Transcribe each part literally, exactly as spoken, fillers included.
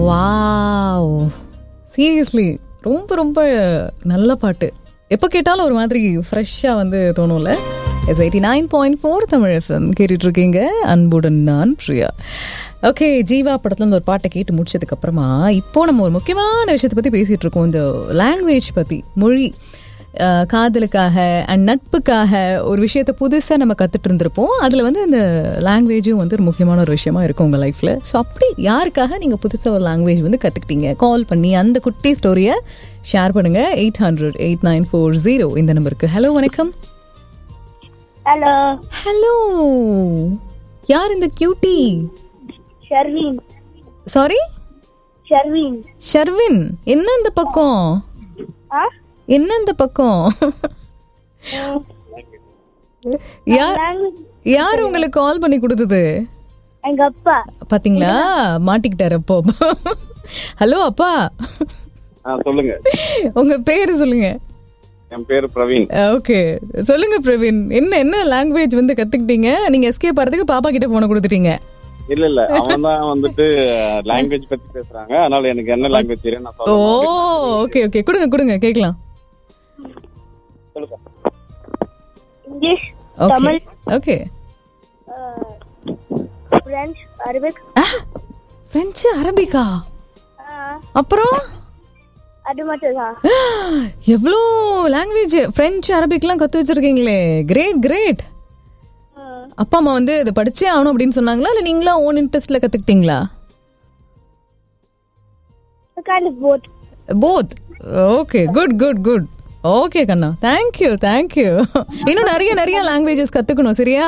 Wow, seriously ரொம்ப ரொம்ப நல்ல பாட்டு. எப்போ கேட்டாலும் ஒரு மாதிரி ஃப்ரெஷ்ஷாக வந்து தோணும்ல. S eighty nine point four Tamil FM கேட்டுட்டு இருக்கீங்க. அன்புடன் நான் பிரியா. ஓகே, ஜீவா படத்துல இந்த ஒரு பாட்டை கேட்டு முடிச்சதுக்கு அப்புறமா இப்போ நம்ம ஒரு முக்கியமான விஷயத்தை பற்றி பேசிகிட்டு இருக்கோம். இந்த லாங்குவேஜ் பற்றி, மொழி, காதலுக்காக அண்ட் நட்புக்காக ஒரு விஷயத்தை புதுசாக நம்ம கற்றுட்டு இருந்திருப்போம். அதில் வந்து இந்த லாங்குவேஜும் வந்து ஒரு முக்கியமான ஒரு விஷயமா இருக்கும் உங்கள் லைஃப்பில். ஸோ அப்படி யாருக்காக நீங்கள் புதுசாக ஒரு லாங்குவேஜ் வந்து கற்றுக்கிட்டீங்க, கால் பண்ணி அந்த குட்டி ஸ்டோரியை ஷேர் பண்ணுங்க. Eight hundred eight nine four zero இந்த நம்பருக்கு. ஹலோ, வணக்கம். ஹலோ. ஹலோ, யார் இந்த கியூட்டி? ஷர்வின். சாரி, ஷர்வின். ஷர்வின். என்ன இந்த பக்கம்? ஆ, என்ன இந்த பக்கம்? யார் யார் உங்களுக்கு கால் பண்ணி கொடுத்தது? எங்க அப்பா. பாத்தீங்களா, மாட்டிக்கிட்டாரு அப்போ. ஹலோ அப்பா, சொல்லுங்க. உங்க பேரு சொல்லுங்க. என் பேரு பிரவீன். ஓகே, சொல்லுங்க பிரவீன். என்ன என்ன லாங்குவேஜ் வந்து கத்துக்கிட்டீங்க? நீங்க எஸ்கேப் ஆறதுக்கு பாப்பா கிட்ட போன கொடுத்துட்டீங்க. இல்ல இல்ல, அவன் தான் வந்துட்டு லாங்குவேஜ் பத்தி பேசுறாங்க. அதனால எனக்கு என்ன லாங்குவேஜ் தெரியும் நான் சொல்றேன். ஓ, ஓகே ஓகே, கொடுங்க கொடுங்க கேக்கலாம். சொல்லுங்க. English, okay Tamil, okay, French, Arabic. French, arabica? அப்புறம் அது மட்டும் தான். எவ்வளோ லாங்குவேஜ், பிரெஞ்சு, அரபிக்லாம் கத்து வச்சிருக்கீங்களே. Great great. அப்பா அம்மா வந்து இது படிச்சே ஆகணும் அப்படின்னு சொன்னாங்களா, இல்ல நீங்களா own இன்ட்ரெஸ்ட்ல கத்துக்கிட்டீங்களா? Both. Both. Okay, good good good. Okay கண்ணா, தேங்க்யூ தேங்க்யூ. இன்னும் நிறைய நிறைய லாங்குவேஜஸ் கத்துக்கணும், சரியா?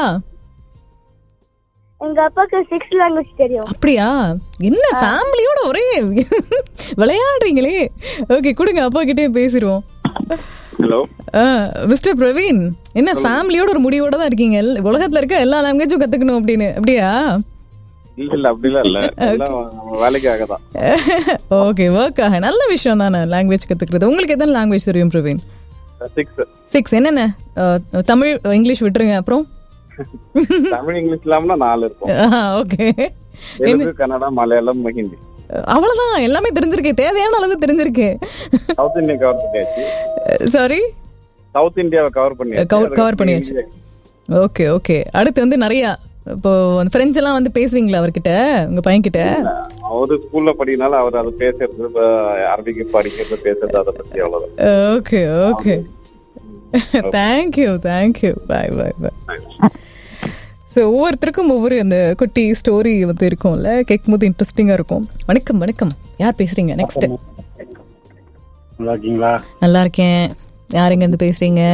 எங்க அப்பாக்கு சிக்ஸ் லாங்குவேஜ் தெரியும். அப்படியா? என்ன ஃபேமிலியோட ஒரே விளையாடுறீங்களே. ஓகே, கொடுங்க, அப்பா கிட்டே பேசிடுவோம். ஹலோ மிஸ்டர் பிரவீன், என்ன ஃபேமிலியோட ஒரு முடிவோட தான் இருக்கீங்க, உலகத்துல இருக்க எல்லா லாங்குவேஜும் கத்துக்கணும் அப்படின்னு? அப்படியா? இல்ல இல்ல, அப்படிலாம் இல்ல, வேலைக்காக தான். ஓகே, ஒர்க்காக. நல்ல விஷயம் தானே லாங்குவேஜ் கத்துக்கிறது. உங்களுக்கு எத்தனை லாங்குவேஜ் தெரியும் பிரவீன்? சிக்ஸ். சிக்ஸ். என்னென்ன? தமிழ், இங்கிலீஷ் விட்டுருங்க, அப்புறம் தமிழ் இங்கிலீஷ் இல்லாம நாலு இருக்கும். ஓகே, தெலுங்கு, கன்னடா, மலையாளம், ஹிந்தி. அவ்வளவுதான், எல்லாமே தெரிஞ்சிருக்கு, தேவையான அளவு தெரிஞ்சிருக்கு. சவுத் இந்தியா கவர் பண்ணியாச்சு. சாரி, சவுத் இந்தியாவை கவர் பண்ணியாச்சு. கவர் பண்ணியாச்சு. Okay okay. அடுத்து வந்து நிறைய இப்போ பிரெஞ்சு எல்லாம் வந்து பேசுவீங்களா அவர்கிட்ட, உங்க பையன் கிட்ட? அவரு ஸ்கூல்ல படிக்கனால அவர் அதை பேசுறது, அரபிக்கு படிக்கிறது, பேசுறது, அதை பத்தி அவ்வளவுதான். Okay okay, thank you thank you. பாய் பாய் பாய். ஸோ ஒவ்வொருத்தருக்கும் ஒவ்வொரு அந்த குட்டி ஸ்டோரி வந்து இருக்கும்ல, கேட்கும் போது இன்ட்ரெஸ்டிங்காக இருக்கும். வணக்கம் வணக்கம், யார் பேசுறீங்க? நெக்ஸ்ட். நல்லா இருக்கீங்களா? நல்லா இருக்கேன். யார் எங்க இருந்து பேசுறீங்க?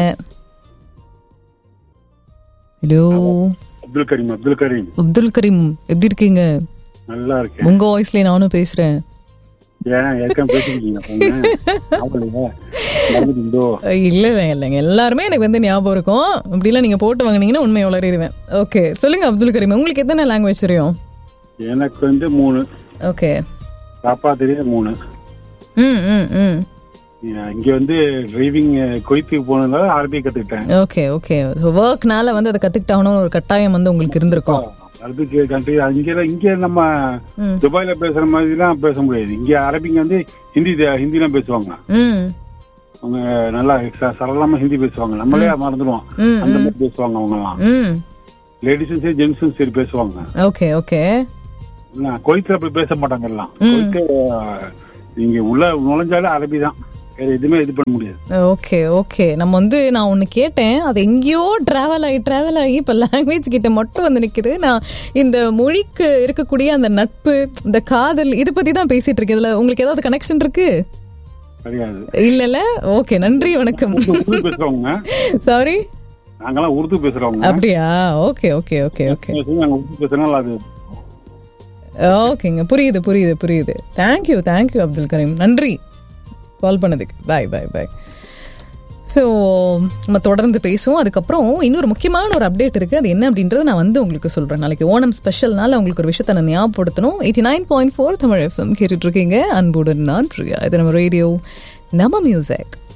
ஹலோ, அப்துல் கரீம். அப்துல் கரீம். அப்துல் கரீம், எப்படி இருக்கீங்க? நல்லா இருக்கேன். உங்க வாய்ஸ்ல நானும் பேசுறேன். இல்ல இல்ல இல்லைங்க, எல்லாருமே எனக்கு வந்து ஞாபகம் இருக்கும். அப்படிலாம் நீங்க போட்டு வாங்கினீங்கன்னா உண்மையை வளரிடுவேன். ஓகே, சொல்லுங்க அப்துல் கரீம், உங்களுக்கு எத்தனை லாங்குவேஜ் தெரியும்? எனக்கு வந்து மூணு. ஓகே, பாப்பா தெரியும் மூணு. ம் ம் ம். இங்க வந்து டிரைவிங் குவைத்துக்கு போனதுனால அரபி கத்துக்கிட்டேன். Okay okay. ஒர்க்னால வந்து அதை கத்துக்கிட்டாகணும்னு ஒரு கட்டாயம் வந்து உங்களுக்கு இருந்திருக்கும். அரபிக் கண்ட்ரி அங்க இங்க நம்ம துபாயில பேசுற மாதிரி எல்லாம் பேச முடியாது. இங்க அரபிங்க வந்து ஹிந்தி ஹிந்திலாம் பேசுவாங்க. அவங்க நல்லா சரளமா ஹிந்தி பேசுவாங்க, நம்மளே மறந்துடுவோம் அந்த மாதிரி பேசுவாங்க. அவங்க எல்லாம் லேடிஸும் சரி ஜென்ஸும் சரி பேசுவாங்க. Okay okay. குவைத்துல அப்படி பேச மாட்டாங்க எல்லாம். நீங்க உள்ள நுழைஞ்சாலே அரபி தான், எதுவுமே இது பண்ண முடியாது. Okay okay. நம்ம வந்து நான் ஒன்று கேட்டேன், அது எங்கேயோ டிராவல் ஆகி டிராவல் ஆகி இப்போ லாங்குவேஜ் கிட்ட மட்டும் வந்து நிற்குது. நான் இந்த மொழிக்கு இருக்கக்கூடிய அந்த நட்பு, இந்த காதல், இதை பத்தி தான் பேசிட்டு இருக்கேன். இதுல உங்களுக்கு ஏதாவது கனெக்ஷன் இருக்கு? இல்ல இல்ல. ஓகே, நன்றி, வணக்கம். சாரி, நாங்கெல்லாம் உருது பேசுறோம். அப்படியா? Okay okay okay okay. Urdu பேசுறனால அது ஓகேங்க, புரியுது புரியுது புரியுது. தேங்க்யூ தேங்க்யூ அப்துல் கரீம், நன்றி கால் பண்ணதுக்கு. பாய் பாய் பாய். ஸோ நம்ம தொடர்ந்து பேசுவோம். அதுக்கப்புறம் இன்னொரு முக்கியமான ஒரு அப்டேட் இருக்குது. அது என்ன அப்படின்றத நான் வந்து உங்களுக்கு சொல்கிறேன். நாளைக்கு ஓணம் ஸ்பெஷல்னால உங்களுக்கு ஒரு விஷயத்தை நான் ஞாபகப்படுத்தணும். Eighty nine point four Tamil FM கேட்டுட்ருக்கீங்க. அன்புடன் நான் பிரியா. இது நம்ம ரேடியோ, நம்ம மியூசிக்.